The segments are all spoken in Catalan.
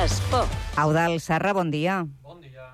Esport. Eudald Serra, bon dia. Bon dia.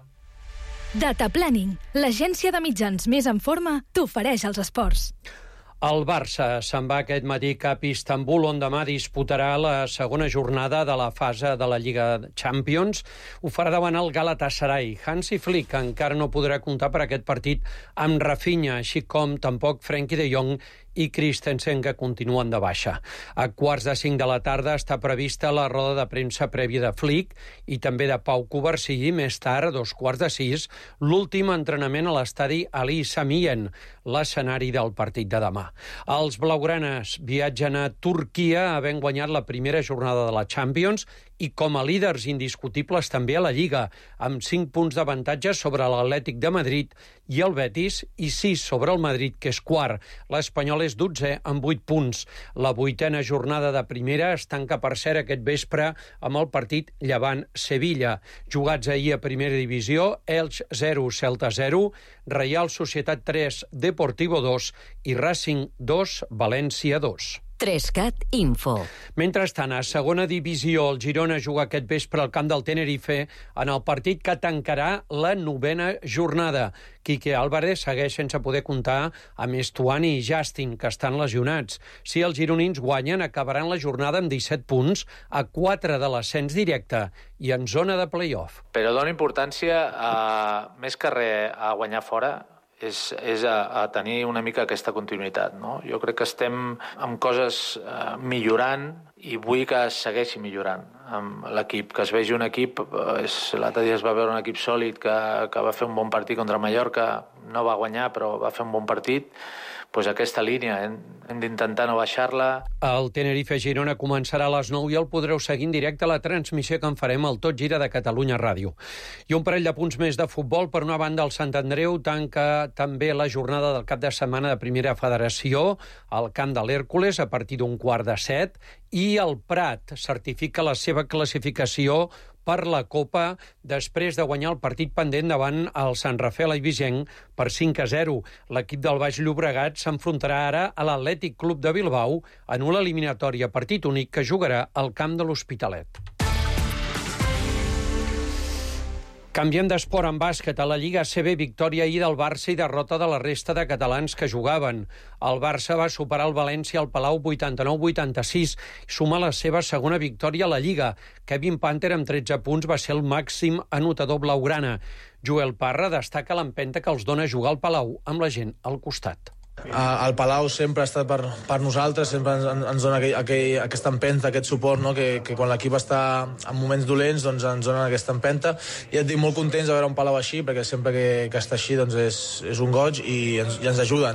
Data Planning, l'agència de mitjans més en forma, t'ofereix els esports. El Barça se'n va aquest matí cap a Istanbul, on demà disputarà la segona jornada de la fase de la Lliga Champions. Ho farà davant el Galatasaray. Hansi Flick encara no podrà comptar per aquest partit amb Rafinha, així com tampoc Frenkie de Jong i Christensen, que continuen de baixa. A 4:45 de la tarda està prevista la roda de premsa prèvia de Flick i també de Pau Covarsí. Més tard, a 5:45, l'últim entrenament a l'estadi Ali Samiyen, l'escenari del partit de demà. Els blaugranes viatgen a Turquia, havent guanyat la primera jornada de la Champions i com a líders indiscutibles també a la Lliga, amb 5 punts d'avantatge sobre l'Atlètic de Madrid i el Betis i 6 sobre el Madrid, que és quart. L'Espanyol és 12 amb 8 punts. La 8a jornada de primera es tanca, per cert, aquest vespre amb el partit Llevant-Sevilla. Jugats ahir a primera divisió, Elx 0, Celta 0, Reial Societat 3, Deportivo 2 i Racing 2, València 2. 3CAT Info. Mentrestant, a segona divisió, el Girona juga aquest vespre al camp del Tenerife en el partit que tancarà la 9a jornada. Quique Álvarez segueix sense poder comptar amb Estuani i Justin, que estan lesionats. Si els gironins guanyen, acabaran la jornada amb 17 punts, a 4 de l'ascens directe i en zona de play-off. Però dona importància, més que res, a guanyar fora, és a tenir una mica aquesta continuïtat, no? Jo crec que estem amb coses millorant i vull que es segueixi millorant amb l'equip, que es vegi un equip, l'altre dia es va veure un equip sòlid que va fer un bon partit contra Mallorca, no va guanyar però va fer un bon partit, doncs aquesta línia hem d'intentar no baixar-la. El Tenerife-Girona començarà a les 9 i el podreu seguir en directe a la transmissió que en farem al Tot Gira de Catalunya Ràdio. I un parell de punts més de futbol. Per una banda, el Sant Andreu tanca també la jornada del cap de setmana de Primera Federació al camp de l'Hèrcules a partir d'un 6:45 i el Prat certifica la seva classificació per la Copa després de guanyar el partit pendent davant el Sant Rafel Eivissenc per 5-0. L'equip del Baix Llobregat s'enfrontarà ara a l'Atlètic Club de Bilbao en una eliminatòria partit únic que jugarà al camp de l'Hospitalet. Canviem d'esport en bàsquet. A la Lliga ACB, victòria ahir del Barça i derrota de la resta de catalans que jugaven. El Barça va superar el València al Palau 89-86 i suma la seva segona victòria a la Lliga. Kevin Panther, amb 13 punts, va ser el màxim anotador blaugrana. Joel Parra destaca l'empenta que els dona jugar al Palau amb la gent al costat. El Palau sempre ha estat per nosaltres, sempre ens dona aquesta empenta, aquest suport, no? que quan l'equip està en moments dolents doncs ens donen aquesta empenta, i et dic, molt contents de veure un Palau així, perquè sempre que està així doncs és un goig i ens ajuda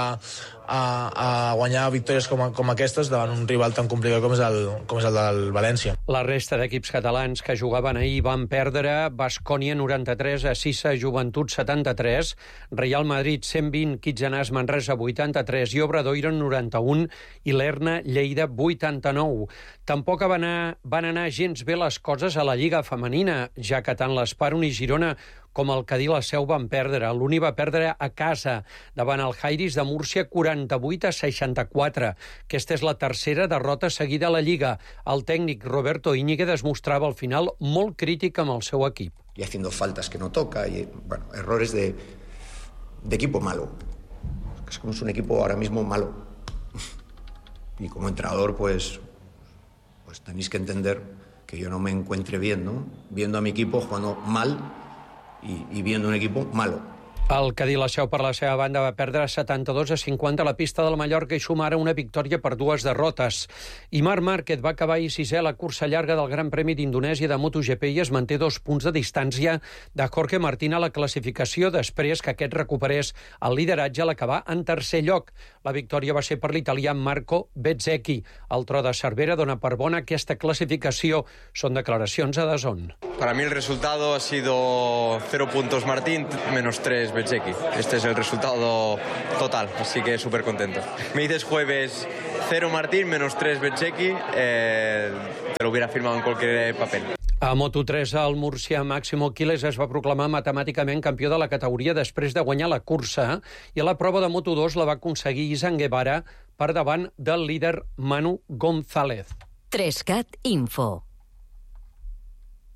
a guanyar victòries com aquestes davant un rival tan complicat com és el del València. La resta d'equips catalans que jugaven ahir van perdre: Baskonia 93-6, Joventut 73, Real Madrid 120, Quitzenàs Manresa 83 i Obradoiro 91 i l'Erna Lleida 89. Tampoc van anar gens bé les coses a la Lliga femenina, ja que tant l'Esparun i Girona com el Cadí la Seu van perdre. L'Uni va perdre a casa davant el Jairis de Múrcia 48-64. Aquesta és la tercera derrota seguida a la Lliga. El tècnic Roberto Íñiguez es mostrava al final molt crític amb el seu equip. Y haciendo faltas que no toca, y bueno, errores de equipo malo. Es como es un equipo ahora mismo malo. Y como entrenador, pues tenéis que entender que yo no me encuentre bien, ¿no? Viendo a mi equipo jugando mal y viendo un equipo malo. El Cadí la Seu, per la seva banda, va perdre 72-50 a la pista del Mallorca i suma ara una victòria per 2 derrotes. I Marc Márquez va acabar ahir 6è a la cursa llarga del Gran Premi d'Indonèsia de MotoGP i es manté 2 punts de distància de Jorge Martín a la classificació després que aquest recuperés el lideratge a l'acabar en tercer lloc. La victòria va ser per l'italià Marco Bezzecchi. El Tro de Cervera dona per bona aquesta classificació. Són declaracions a DAZN. Para mí el resultado ha sido 0 puntos Martín, menos 3 Bezzecchi. Este es el resultado total, así que súper contento. Me dices jueves 0 Martín, menos 3 Bezzecchi, te lo hubiera firmado en cualquier papel. A Moto3, el Múrcia Máximo Quiles es va proclamar matemàticament campió de la categoria després de guanyar la cursa, i a la prova de Moto2 la va aconseguir Izan Guevara per davant del líder Manu González. 3CAT Info.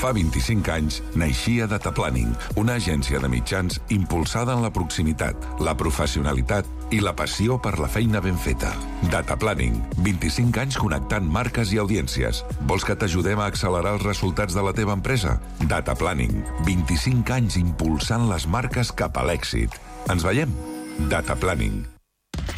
Fa 25 anys naixia Data Planning, una agència de mitjans impulsada en la proximitat, la professionalitat i la passió per la feina ben feta. Data Planning, 25 anys connectant marques i audiències. Vols que t'ajudem a accelerar els resultats de la teva empresa? Data Planning, 25 anys impulsant les marques cap a l'èxit. Ens veiem? Data Planning.